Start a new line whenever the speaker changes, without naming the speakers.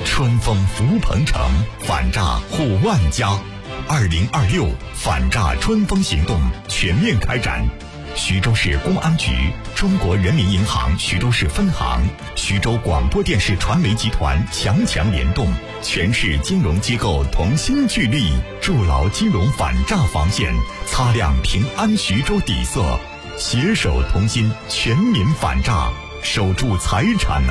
春风福鹏城，反诈护万家。2026反诈春风行动全面开展。徐州市公安局、中国人民银行徐州市分行、徐州广播电视传媒集团强联动，全市金融机构同心聚力，筑牢金融反诈防线，擦亮平安徐州底色，携手同心，全民反诈，守住财产